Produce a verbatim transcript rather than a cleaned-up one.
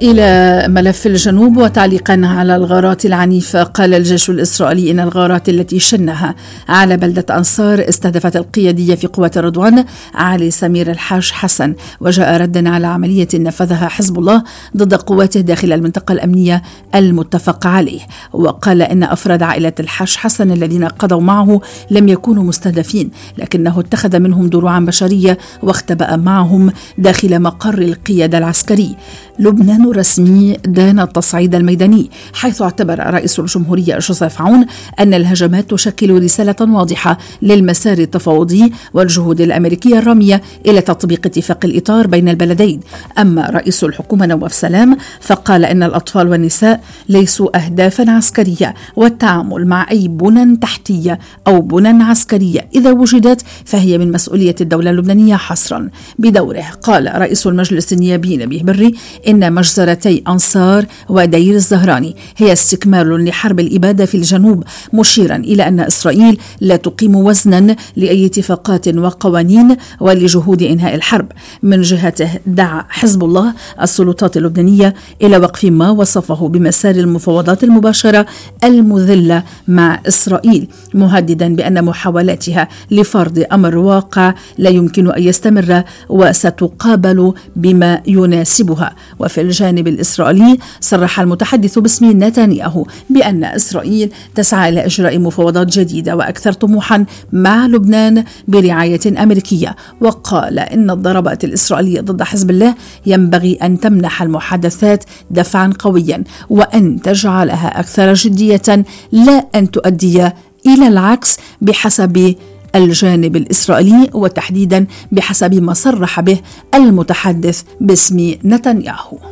إلى ملف الجنوب وتعليقا على الغارات العنيفة، قال الجيش الإسرائيلي إن الغارات التي شنها على بلدة أنصار استهدفت القيادية في قوات رضوان علي سمير الحاج حسن، وجاء ردا على عملية نفذها حزب الله ضد قواته داخل المنطقة الأمنية المتفق عليه. وقال إن أفراد عائلة الحاج حسن الذين قضوا معه لم يكونوا مستهدفين، لكنه اتخذ منهم دروعا بشرية واختبأ معهم داخل مقر القيادة العسكري. لبنان رسمي دان التصعيد الميداني، حيث اعتبر رئيس الجمهورية جوزيف عون أن الهجمات تشكل رسالة واضحة للمسار التفاوضي والجهود الأمريكية الرامية إلى تطبيق اتفاق الإطار بين البلدين. أما رئيس الحكومة نواف سلام فقال أن الأطفال والنساء ليسوا أهدافا عسكرية، والتعامل مع أي بنى تحتية أو بنى عسكرية إذا وجدت فهي من مسؤولية الدولة اللبنانية حصرا. بدوره قال رئيس المجلس النيابي نبيه بري إن مجزرتي أنصار ودير الزهراني هي استكمال لحرب الإبادة في الجنوب، مشيرا إلى أن إسرائيل لا تقيم وزنا لأي اتفاقات وقوانين ولجهود إنهاء الحرب. من جهته دعا حزب الله السلطات اللبنانية إلى وقف ما وصفه بمسار المفاوضات المباشرة المذلة مع إسرائيل، مهددا بأن محاولاتها لفرض أمر واقع لا يمكن أن يستمر وستقابل بما يناسبها. وفي الجانب الإسرائيلي صرح المتحدث باسم نتنياهو بأن إسرائيل تسعى إلى إجراء مفاوضات جديدة وأكثر طموحا مع لبنان برعاية أمريكية، وقال إن الضربات الإسرائيلية ضد حزب الله ينبغي أن تمنح المحادثات دفعا قويا وأن تجعلها أكثر جدية لا أن تؤدي إلى العكس بحسب الجانب الإسرائيلي، وتحديدا بحسب ما صرح به المتحدث باسم نتنياهو.